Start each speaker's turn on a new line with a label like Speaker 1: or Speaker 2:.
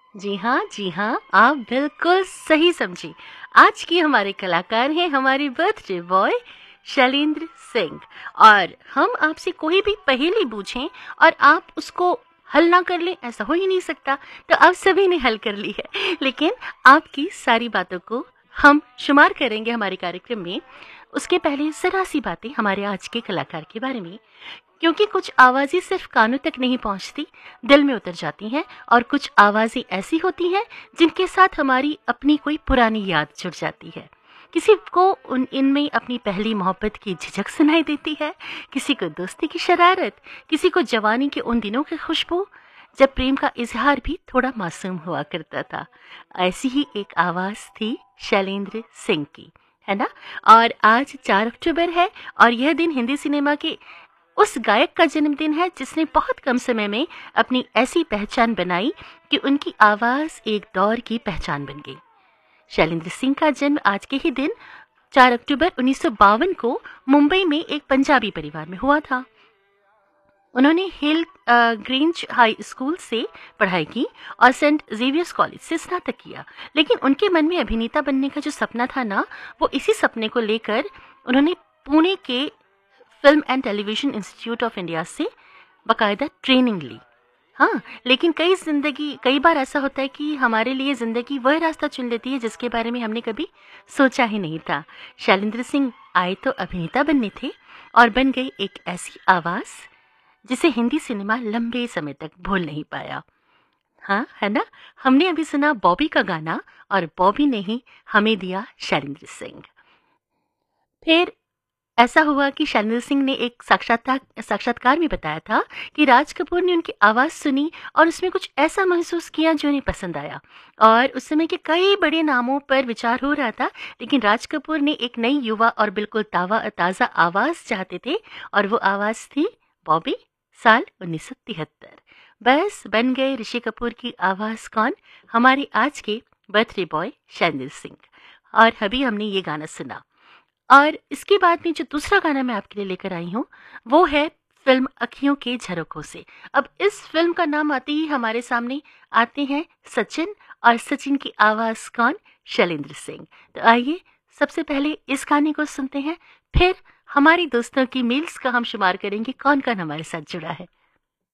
Speaker 1: जी हाँ, आप बिल्कुल सही समझी। आज की हमारे कलाकार हैं हमारे बर्थडे बॉय शैलेंद्र सिंह। और हम आपसे कोई भी पहेली पूछें और आप उसको हल ना कर लें, ऐसा हो ही नहीं सकता। तो आप सभी ने हल कर ली है, लेकिन आपकी सारी बातों को हम शुमार करेंगे हमारे कार्यक्रम में। उसके पहले जरा सी बातें हमारे आज के कलाकार के बारे में, क्योंकि कुछ आवाज़ें सिर्फ कानों तक नहीं पहुंचती, दिल में उतर जाती हैं। और कुछ आवाज़ें ऐसी होती हैं जिनके साथ हमारी अपनी कोई पुरानी याद जुड़ जाती है। किसी को उन इनमें अपनी पहली मोहब्बत की झिझक सुनाई देती है, किसी को दोस्ती की शरारत, किसी को जवानी के उन दिनों की खुशबू जब प्रेम का इजहार भी थोड़ा मासूम हुआ करता था। ऐसी ही एक आवाज़ थी शैलेंद्र सिंह की, है ना। और आज 4 अक्टूबर है और यह दिन हिंदी सिनेमा के उस गायक का जन्मदिन है जिसने बहुत कम समय में अपनी ऐसी पहचान बनाई कि उनकी आवाज एक दौर की पहचान बन गई। शैलेंद्र सिंह का जन्म आज के ही दिन 4 अक्टूबर 1952 को मुंबई में एक पंजाबी परिवार में हुआ था। उन्होंने हिल ग्रेंज हाई स्कूल से पढ़ाई की और सेंट जेवियर्स कॉलेज से स्नातक किया। लेकिन उनके मन में अभिनेता बनने का जो सपना था ना, वो इसी सपने को लेकर उन्होंने पुणे के film and television institute of India से बाकायदा ट्रेनिंग ली। हाँ, लेकिन कई बार ऐसा होता है कि हमारे लिए ज़िंदगी वह रास्ता चुन लेती है जिसके बारे में हमने कभी सोचा ही नहीं था। शैलेंद्र सिंह आए तो अभिनेता बनने थे और बन गई एक ऐसी आवाज़ जिसे हिंदी सिनेमा लंबे समय तक भूल नहीं पाया। हाँ, है ना। हमने अभी सुना बॉबी का गाना और बॉबी ने ही हमें दिया शैलेंद्र सिंह। फिर ऐसा हुआ कि शैलेंद्र सिंह ने एक साक्षात्कार में बताया था कि राज कपूर ने उनकी आवाज़ सुनी और उसमें कुछ ऐसा महसूस किया जो उन्हें पसंद आया। और उस समय के कई बड़े नामों पर विचार हो रहा था, लेकिन राज कपूर ने एक नई युवा और बिल्कुल ताज़ा आवाज़ चाहते थे और वो आवाज़ थी बॉबी। साल 1973 बस बन गए ऋषि कपूर की आवाज़ कौन, हमारे आज के बर्थडे बॉय शैलेंद्र सिंह। और अभी हमने ये गाना सुना। और इसके बाद में जो दूसरा गाना मैं आपके लिए लेकर आई हूँ वो है फिल्म अखियों के झरोखों से। अब इस फिल्म का नाम आते ही हमारे सामने आते हैं सचिन, और सचिन की आवाज़ कौन, शैलेंद्र सिंह। तो आइए सबसे पहले इस गाने को सुनते हैं, फिर हमारी दोस्तों की मेल्स का हम शुमार करेंगे कौन कौन हमारे साथ जुड़ा है।